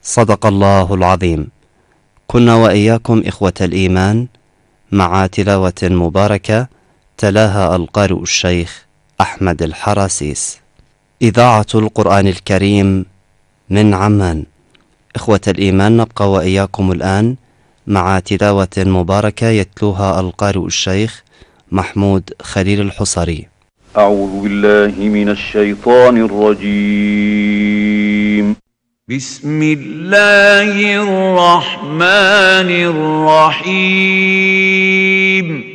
صدق الله العظيم. كنا وإياكم إخوة الإيمان مع تلاوة مباركة تلاها القارئ الشيخ أحمد الحراسيس. إذاعة القرآن الكريم من عمان. إخوة الإيمان، نبقى وإياكم الآن مع تلاوة مباركة يتلوها القارئ الشيخ محمود خليل الحصري. أعوذ بالله من الشيطان الرجيم. بسم الله الرحمن الرحيم.